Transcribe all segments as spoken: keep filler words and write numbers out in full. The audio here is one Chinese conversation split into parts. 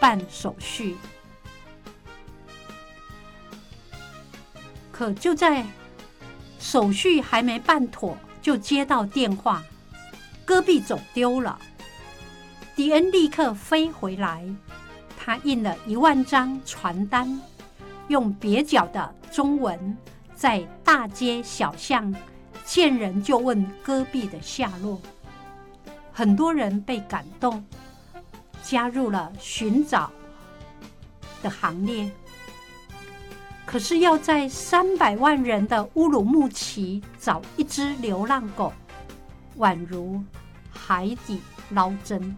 办手续。可就在手续还没办妥，就接到电话，戈壁走丢了。迪恩立刻飞回来，他印了一万张传单，用蹩脚的中文在大街小巷见人就问戈壁的下落。很多人被感动，加入了寻找的行列。可是要在三百万人的乌鲁木齐找一只流浪狗，宛如海底捞针。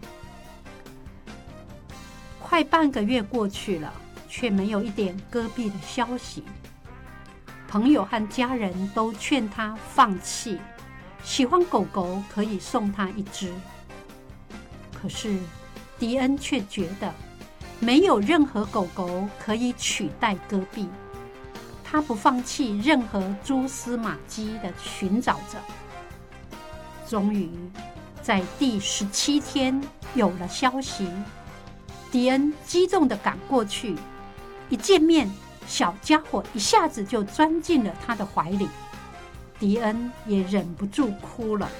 快半个月过去了，却没有一点戈壁的消息。朋友和家人都劝他放弃，喜欢狗狗可以送他一只。可是迪恩却觉得没有任何狗狗可以取代戈壁，他不放弃任何蛛丝马迹的寻找着。终于在第十七天有了消息，迪恩激动地赶过去，一见面，小家伙一下子就钻进了他的怀里，迪恩也忍不住哭了。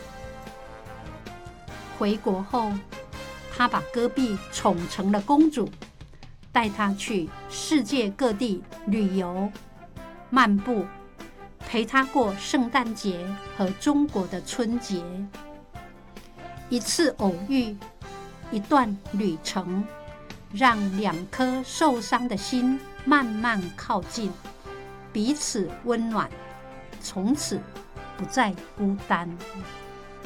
回国后，他把戈壁宠成了公主，带她去世界各地旅游、漫步，陪她过圣诞节和中国的春节。一次偶遇，一段旅程，让两颗受伤的心慢慢靠近，彼此温暖，从此不再孤单。